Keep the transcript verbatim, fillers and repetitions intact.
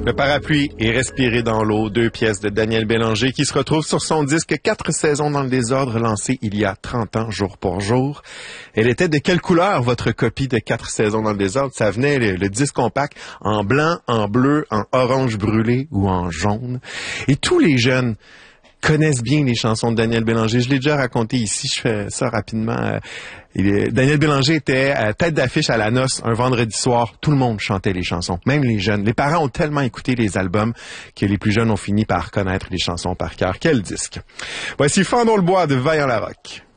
Le parapluie et Respirer dans l'eau, deux pièces de Daniel Bélanger qui se retrouvent sur son disque Quatre saisons dans le désordre, lancé il y a trente ans, jour pour jour. Elle était de quelle couleur, votre copie de Quatre saisons dans le désordre? Ça venait, le, le disque compact, en blanc, en bleu, en orange brûlé ou en jaune. Et tous les jeunes connaissent bien les chansons de Daniel Bélanger. Je l'ai déjà raconté ici, je fais ça rapidement. Il est, Daniel Bélanger était à tête d'affiche à la noce un vendredi soir. Tout le monde chantait les chansons, même les jeunes. Les parents ont tellement écouté les albums que les plus jeunes ont fini par connaître les chansons par cœur. Quel disque! Voici Fendons le bois de Vaillant Larocque.